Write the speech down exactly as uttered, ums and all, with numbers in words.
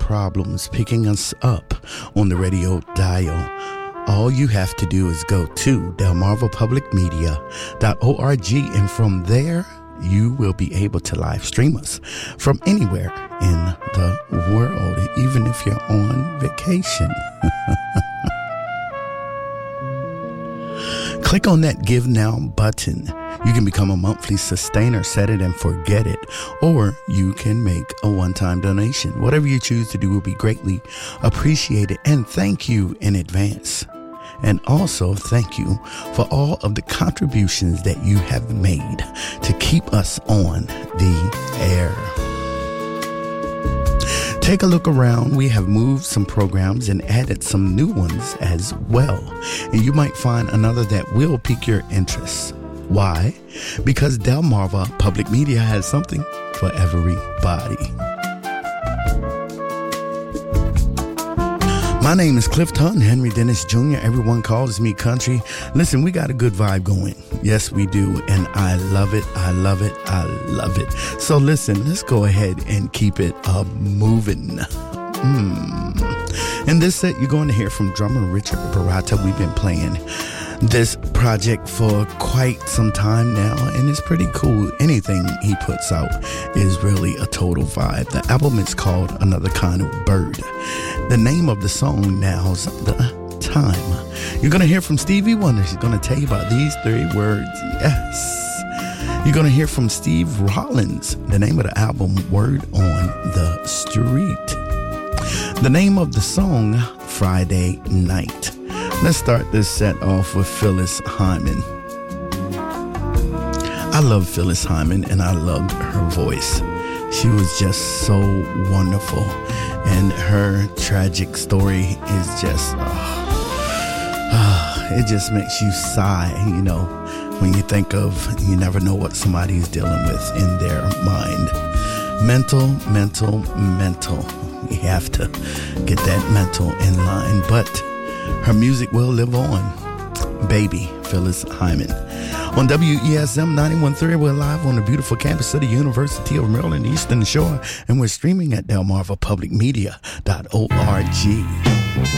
problems picking us up on the radio dial, all you have to do is go to delmarva public media dot org, and from there you will be able to live stream us from anywhere in the world, even if you're on vacation. Click on that Give Now button. You can become a monthly sustainer, set it and forget it, or you can make a one-time donation. Whatever you choose to do will be greatly appreciated, and thank you in advance. And also thank you for all of the contributions that you have made to keep us on the air. Take a look around. We have moved some programs and added some new ones as well. And you might find another that will pique your interest. Why? Because Delmarva Public Media has something for everybody. My name is Clifton Henry Dennis Junior Everyone calls me Country. Listen, we got a good vibe going. Yes, we do. And I love it. I love it. I love it. So listen, let's go ahead and keep it uh, moving. Mm. In this set, you're going to hear from drummer Richard Barata. We've been playing this project for quite some time now, and it's pretty cool. Anything he puts out is really a total vibe. The album is called Another Kind of Bird. The name of the song, Now's the Time. You're going to hear from Stevie Wonder. He's going to tell you about these three words. Yes. You're going to hear from Steve Rollins. The name of the album, Word on the Street. The name of the song, Friday Night. Let's start this set off with Phyllis Hyman. I love Phyllis Hyman, and I loved her voice. She was just so wonderful, and her tragic story is just, oh, oh, it just makes you sigh, you know, when you think of, you never know what somebody's dealing with in their mind. Mental, mental, mental. We have to get that mental in line, but her music will live on. Baby, Phyllis Hyman. On W E S M ninety-one point three, we're live on the beautiful campus of the University of Maryland Eastern Shore, and we're streaming at delmarva public media dot org.